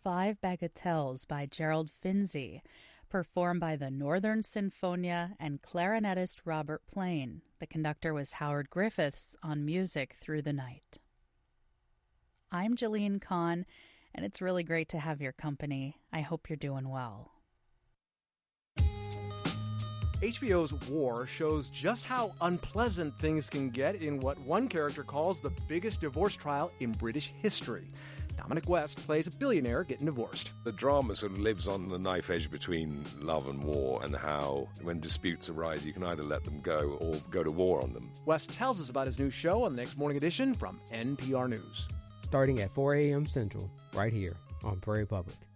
Five Bagatelles by Gerald Finzi, performed by the Northern Sinfonia and clarinetist Robert Plain. The conductor was Howard Griffiths on Music Through the Night. I'm Jalene Kahn, and it's really great to have your company. I hope you're doing well. HBO's War shows just how unpleasant things can get in what one character calls the biggest divorce trial in British history. Dominic West plays a billionaire getting divorced. The drama sort of lives on the knife edge between love and war, and how when disputes arise, you can either let them go or go to war on them. West tells us about his new show on the Next Morning Edition from NPR News. Starting at 4 a.m. Central, right here on Prairie Public.